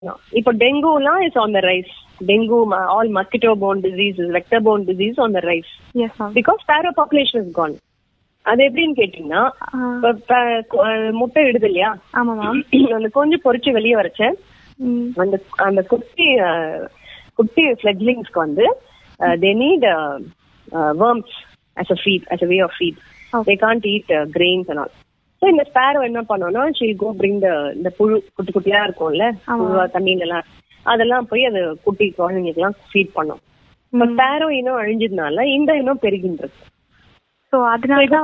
இப்போ டெங்குலாம் is on the rise. Dengue, all mosquito Bourne disease, vector Bourne disease on the rise because Sparrow population is Khan. அது எப்படின்னு கேட்டீங்கன்னா, முட்டை இடுது இல்லையா, அந்த கொஞ்சம் பொறிச்சு வெளியே வரைச்ச அந்த அந்த குட்டி குட்டி ஃபிளெக்லிங்ஸ்க்கு வந்து they need worms as a feed, as a way of feed. They can't eat grains and all. So இந்த sparrow என்ன பண்ணோம்னா, she'll go bring இந்த புழு குட்டி குட்டியா இருக்கும்ல, புழுவா தண்ணியிலலாம், அதெல்லாம் போய் அது குட்டி குழந்தைங்களுக்குலாம் ஃபீட் பண்ணும். இப்போ ஸ்பேரோ இனம் அழிஞ்சதுனால இந்த இனம் பெருகின்றது. சோ அதனாலதான்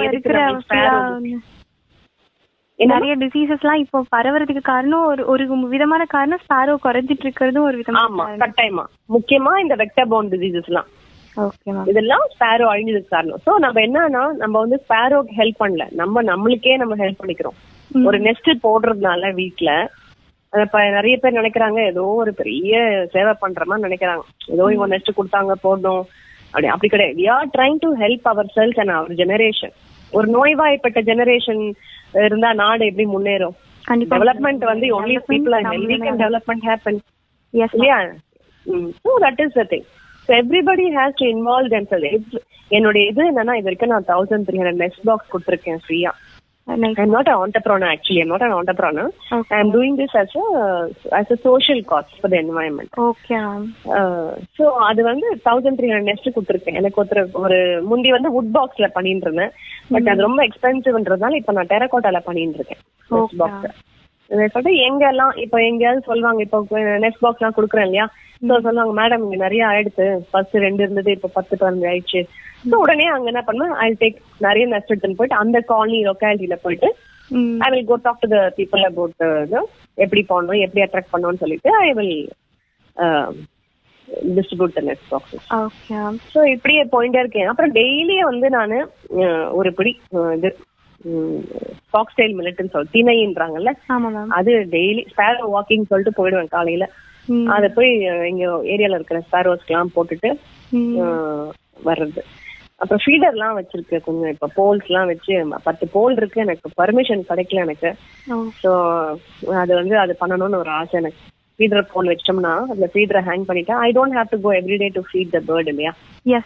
நிறைய டிசீசஸ்லாம் இப்போ பரவறதுக்கு காரணம் ஒரு விதமான காரணம் ஸ்பாரோ குறைஞ்சிட்டு இருக்கிறதும் ஒரு விதமான கட்டாயமா. முக்கியமா இந்த வெக்டர் போர்ன் டிசீசஸ்லாம் இதெல்லாம் ஸ்பாரோ அழிஞ்சதுக்கு காரணம். சோ நம்ம என்னன்னா, நம்ம வந்து ஸ்பாரோக்கு ஹெல்ப் பண்ணல, நம்மளுக்கே நம்ம ஹெல்ப் பண்ணிக்கிறோம். ஒரு நெஸ்ட் போடுறதுனால வீட்டுல நிறைய பேர் நினைக்கிறாங்க ஏதோ ஒரு பெரிய சேவை பண்ற மாதிரி நினைக்கிறாங்க, ஏதோ இவங்க நெஸ்ட் கொடுத்தாங்க போடணும் அப்படி கிடையாது. we are trying to help ourselves and our generation. ஒரு நோய்வாய்ப்பட்ட ஜெனரேஷன் இருந்தா நாடு எப்படி முன்னேறும்? டெவலப்மெண்ட் வந்து only people are healthy can development happen. Yeah. So that is the thing. So everybody has to involve themselves. என்னோட இது என்னன்னா, இது வரைக்கும் நான் 1300 நெஸ்ட் பாக்ஸ் கொடுத்துருக்கேன் ஃப்ரீயா. I'm not an entrepreneur actually. I'm not an entrepreneur. Okay. I'm doing this as a social cause for the environment. Okay. So அது வந்து 1300 நெஸ்ட் கொடுத்துருக்கேன். எனக்கு ஒரு முந்தி வந்து வுட் பாக்ஸ்ல பண்ணிட்டு இருந்தேன். பட் அது ரொம்ப எக்ஸ்பென்சிவ்ன்றதுனால இப்ப நான் டெரகோட்டால பண்ணிட்டு இருக்கேன் நெஸ்ட் பாக்ஸ். சொல்லிட்டு எங்கெல்லாம் இப்ப எங்கேயாவது சொல்லுவாங்க, இப்போ நெஸ்ட் பாக்ஸ் எல்லாம் கொடுக்குறேன் இல்லையா, சொல்லுவாங்க மேடம் இங்க நிறைய ஆயிடுச்சு, ஃபர்ஸ்ட் 2 இருந்தது இப்ப 10-15 ஆயிடுச்சு. சோ உடனே அங்க என்ன பண்ணுவேன், ஐ டேக் நிறைய நெஸ்ட் எடுத்துன்னு போயிட்டு அந்த காலனி லொக்காலிட்டியில போயிட்டு I will go talk to the people about எப்படி பண்ணணும், எப்படி அட்ராக்ட் பண்ணணும்னு சொல்லிட்டு I will distribute the next boxes. Okay. So இப்படியே போயிட்டே இருக்கேன். அப்புறம் டெய்லியே வந்து நானு ஒரு பிடி இது ஃபாக்ஸ்டைல் மில்லட்னு சொல்லி திணைன்றாங்கல்ல, அது டெய்லி ஸ்பேரோ வாக்கிங் சொல்லிட்டு போயிடுவேன் காலையில. அத போய் எங்க ஏரியால இருக்கிற ஸ்பேரோஸ்க்கு எல்லாம் போட்டுட்டு வர்றது. அப்புறம் ஃபீடர் எல்லாம் வச்சிருக்கு கொஞ்சம், இப்ப போல்ஸ் எல்லாம் வச்சு 10 போல் இருக்கு. எனக்கு பர்மிஷன் கிடைக்கல எனக்கு. சோ அது வந்து அது பண்ணணும்னு ஒரு ஆசை எனக்கு. ஃபீடர் போல் வச்சிட்டோம்னா அதுல ஃபீடரை ஹேங் பண்ணிட்டா I don't have to go every day to feet the bird இல்லையா.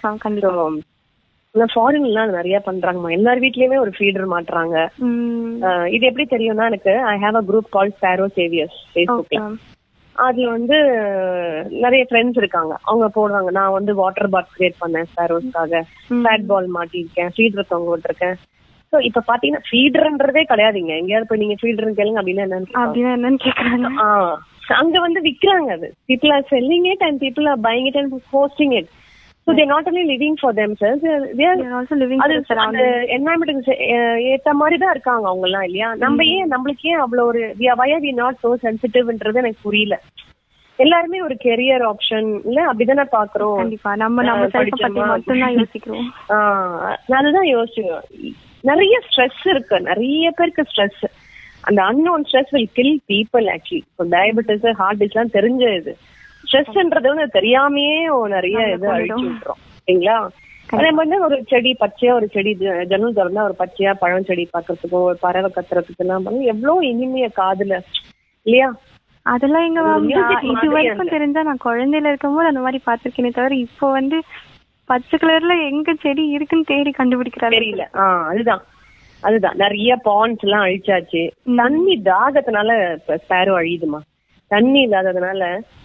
ஃபாரின்லாம் நிறைய பண்றாங்கம்மா, எல்லார் வீட்லயுமே ஒரு ஃபீடர் மாட்டுறாங்க. இது எப்படி தெரியும்னா, எனக்கு I have a group call Sparrow Xavier's ஃபேஸ்புக்ல. அதுல வந்து நிறைய ஃப்ரெண்ட்ஸ் இருக்காங்க, அவங்க போடுவாங்க. நான் வந்து வாட்டர் பாத் கிரியேட் பண்ணேன் ஸ்பேரோஸ்க்காக, ஃபேட் பால் மாட்டிருக்கேன், ஃபீடர் தொங்க விட்டுருக்கேன். சோ இப்ப பாத்தீங்கன்னா ஃபீடர்ன்றதே கிடையாதுங்க. எங்கேயாவது போய் நீங்க ஃபீடர்னு கேளுங்க அப்படின்னா என்னன்னு கேக்குறாங்க. அங்க வந்து விக்கிறாங்க. அது people are selling it and people are buying it and posting it. So they're not only living for themselves, they are also living for the surrounding environment. ஏத்த மாதிரி தான் இருக்காங்க அவங்க எல்லாம் இல்லையா. நம்மளுக்கு ஏன் அவ்வளவு ஒரு why are we not so sensitive-ன்றது எனக்கு புரியல. எல்லாருமே ஒரு கெரியர் ஆப்ஷன் இல்ல அப்படிதானே பாக்குறோம். கண்டிப்பா நம்ம செல்ஃப் பத்தி மட்டும் தான் யோசிக்கிறோம். அதுதான் யோசிக்கிறோம். நிறைய ஸ்ட்ரெஸ் இருக்கு, நிறைய பேருக்கு ஸ்ட்ரெஸ். அந்த unknown stress will kill people actually. இப்போ டயபெட்டிஸ், ஹார்ட் டிசீஸ் எல்லாம் தெரிஞ்ச இது. ஸ்ட்ரெஸ்ன்றது வந்து தெரியாமையே நிறைய இது அழிச்சு விட்டுறோம் இல்லைங்களா. அதே மாதிரி ஒரு செடி பச்சையா, ஒரு செடி ஜன்னல் திறந்தா ஒரு பச்சையா பழம் செடி பாக்குறதுக்கும், ஒரு பறவை கத்துறதுக்கு எல்லாம் பண்ணி எவ்வளவு இனிமைய காதுல இல்லையா. அதெல்லாம் எங்க இது வரைக்கும் தெரிஞ்சா நான் குழந்தையில இருக்கும் போது அந்த மாதிரி பாத்திருக்கேனே தவிர இப்போ வந்து பச்சை கலர்ல எங்க செடி இருக்குன்னு தேடி கண்டுபிடிக்கிறாங்க தெரியல. அதுதான் நிறைய பாண்ட்ஸ் எல்லாம் அழிச்சாச்சு. தண்ணி தாகத்தினால ஸ்பேரோ அழியுதுமா. தண்ணி இல்லாததுனால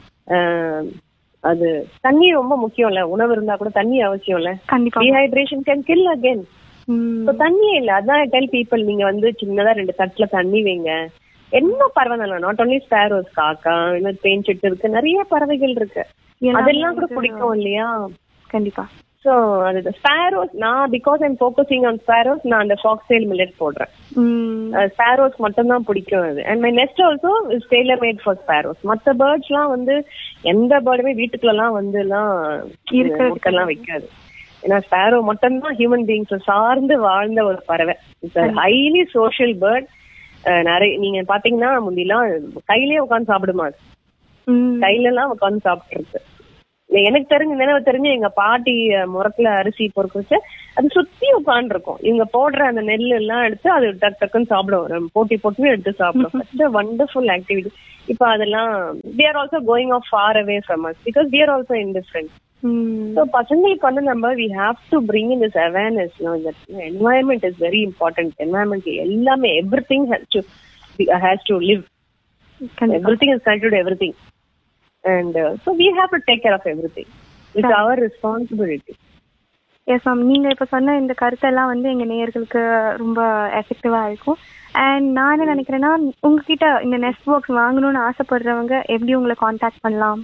அது தண்ணி ரொம்ப முக்கியம் இல்ல. உணவு இருந்தா கூட தண்ணி அவசியம் இல்ல. Dehydration can kill again. தண்ணியே இல்ல. அதான் டெல் பீப்புள், நீங்க வந்து சின்னதா 2 தட்டுல தண்ணி வைங்க, என்ன பறவை நாட் ஒன்லி ஸ்பேரோஸ், காக்கா, இன்னும் தேன் சிட்டு இருக்கு, நிறைய பறவைகள் இருக்கு, அதெல்லாம் கூட பிடிக்கும் இல்லையா. கண்டிப்பா. So அது ஸ்பேரோஸ் நான் because I'm focusing on sparrows, நான் அந்த ஃபாக்ஸ்டைல் மில்லட் போடுறேன். ஸ்பேரோஸ் மட்டும் தான் பிடிக்கும் அது. And my next also is tailor made for sparrows. மற்ற பேர்ட்ஸ் எல்லாம் வந்து எந்த பேர்டுமே வீட்டுக்குள்ள எல்லாம் வந்து எல்லாம் முட்டைலாம் வைக்காது. ஏன்னா ஸ்பேரோ மட்டும் தான் ஹியூமன் பீயிங்ஸ் சார்ந்து வாழ்ந்த ஒரு பறவை. It's highly social bird. நிறைய நீங்க பாத்தீங்கன்னா முந்திலாம் கையிலேயே உட்காந்து சாப்பிடுமா, கையில எல்லாம் உட்காந்து சாப்பிட்டு இருக்கு. எனக்கு நினைவு தெரிஞ்சு எங்க பாட்டி முறத்துல அரிசி பொறுக்க வச்சு அது சுத்தி உட்காந்து இருக்கும். இவங்க போடுற அந்த நெல் எல்லாம் எடுத்து அது டக்கு டக்குன்னு சாப்பிடுவோம், போட்டு எடுத்து சாப்பிடுவோம். Wonderful activity. இப்ப அதெல்லாம் they are also going off far away from us because we are also indifferent. So பசங்களுக்கு வந்து நம்ம we have to bring in this awareness, that environment is very important. Environment எல்லாமே everything has to live. Everything is connected to everything. And so we have to take care of everything. It's our responsibility. Yes ma'am, நீங்க இப்ப சொன்ன இந்த கருத்தெல்லாம் வந்து எங்க நேயர்களுக்கு ரொம்ப எஃபெக்டிவா இருக்கும். அண்ட் நான் என்ன நினைக்கிறேன்னா, உங்ககிட்ட இந்த நெஸ்ட் பாக்ஸ் வாங்கணும்னு ஆசைப்படுறவங்க எப்படி உங்களை கான்டாக்ட் பண்ணலாம்?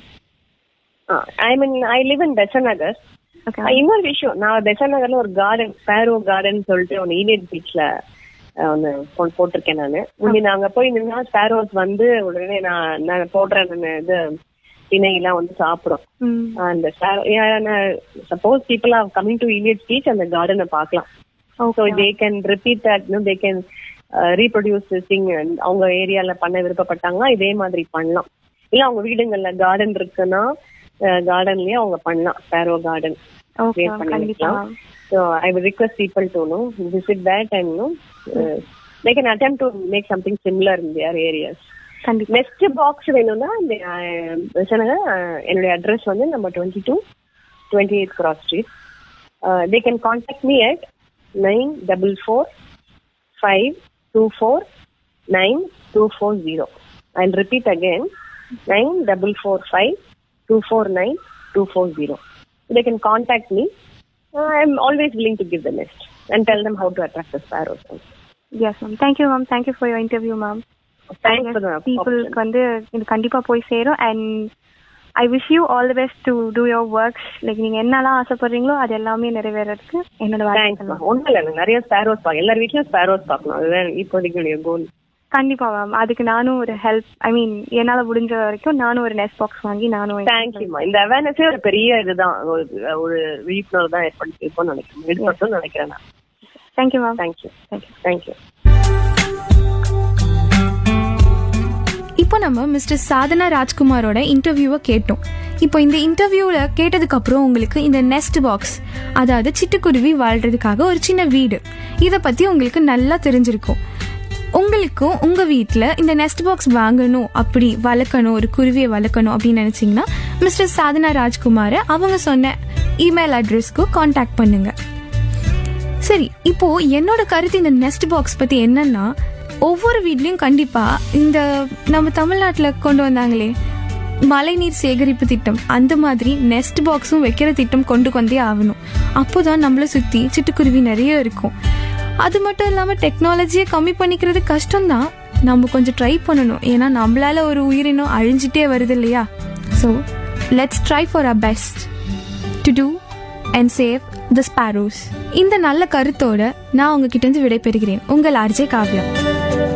I live in Besant Nagar. இன்னொரு விஷயம், நான் பெசநகர்ல ஒரு கார்டன், ஸ்பாரோ கார்டன் சொல்லிட்டு ஒன்னு ஈலியட் பீச்ல ஒன்னு போட்டிருக்கேன் நானு. நாங்க போய் நின்னா ஸ்பாரோஸ் வந்து உடனே நான் போடுறேன் இது திணையெல்லாம் வந்து சாப்பிடும். அந்த suppose people are coming to ஈலியட் beach அந்த கார்டனை பார்க்கலாம். So they can repeat that, they can reproduce this thing. அவங்க ஏரியால பண்ண விருப்பப்பட்டாங்கன்னா இதே மாதிரி பண்ணலாம். இல்ல அவங்க வீடுங்கள்ல கார்டன் இருக்குன்னா கார்டன்லயே அவங்க பண்ணலாம், ஸ்பாரோ கார்டன் கிரியேட் பண்ணிக்கலாம். So I would request people to visit that and they can attempt to make something similar in their areas. Next box வேணும்னா என்னுடைய அட்ரஸ் வந்து number 22 28 Cross Street. They can contact me at 9445249240. I'll repeat again, 9445249240. They can contact me. I'm always willing to give the nest and tell them how to attract the sparrows. Yes ma'am. Thank you ma'am. Thank you for your interview ma'am. Thanks for the people வந்து இது கண்டிப்பா போய் சேரும். and I wish you all the best to do your works. like நீங்க என்னலாம் ஆசைப்படுறீங்களோ அது எல்லாமே நிறைவேறதுக்கு என்னோட வாழ்த்துக்கள். ஒண்ணும் இல்ல, நிறைய ஸ்பாரோஸ் பார்க்க, எல்லார் வீட்லயும் ஸ்பாரோஸ் பார்க்கணும், அதுதான் இப்போதைக்கு கோல். கண்டிப்பா மேம், அதுக்கு நானும் ஒரு ஹெல்ப், என்னால முடிஞ்ச வரைக்கும் நானும் ஒரு நெஸ்ட் பாக்ஸ் வாங்கி நானும். தேங்க்யூமா. இந்த அவேர்னஸே ஒரு பெரிய இதுதான், ஒரு விழிப்புணர்வு தான் ஏற்படுத்திருப்போம்னு நினைக்கிறேன் நான். Thank you ma'am. தேங்க்யூ. இப்போ நம்ம மிஸ்டர் சாதனா ராஜ்குமாரோட இன்டர்வியூவை கேட்டோம். இப்போ இந்த இன்டர்வியூவில் கேட்டதுக்கு அப்புறம் உங்களுக்கு இந்த நெஸ்ட் பாக்ஸ், அதாவது சிட்டுக்குருவி வாழ்றதுக்காக ஒரு சின்ன வீடு, இதை பற்றி உங்களுக்கு நல்லா தெரிஞ்சிருக்கும். உங்களுக்கும் உங்கள் வீட்டில் இந்த நெஸ்ட் பாக்ஸ் வாங்கணும், அப்படி வளர்க்கணும், ஒரு குருவியை வளர்க்கணும் அப்படின்னு நினச்சிங்கன்னா மிஸ்டர் சாதனா ராஜ்குமாரை அவங்க சொன்ன இமெயில் அட்ரஸ்க்கு கான்டாக்ட் பண்ணுங்க. சரி, இப்போ என்னோட கருத்து இந்த நெஸ்ட் பாக்ஸ் பற்றி என்னன்னா, ஒவ்வொரு வீட்லையும் கண்டிப்பாக இந்த நம்ம தமிழ்நாட்டில் கொண்டு வந்தாங்களே மழைநீர் சேகரிப்பு திட்டம், அந்த மாதிரி நெஸ்ட் பாக்ஸும் வைக்கிற திட்டம் கொண்டு வந்தே ஆகணும். அப்போதான் நம்மளை சுற்றி சிட்டுக்குருவி நிறைய இருக்கும். அது மட்டும் இல்லாமல் டெக்னாலஜியை கம்மி பண்ணிக்கிறது கஷ்டம்தான், நம்ம கொஞ்சம் ட்ரை பண்ணணும். ஏன்னா நம்மளால ஒரு உயிரினம் அழிஞ்சிட்டே வருது இல்லையா? So let's try for our best to two and save the sparrows. இந்த நல்ல கருத்தோட நான் உங்ககிட்ட இருந்து விடைபெறுகிறேன். உங்கள் ஆர்ஜே காவ்யா.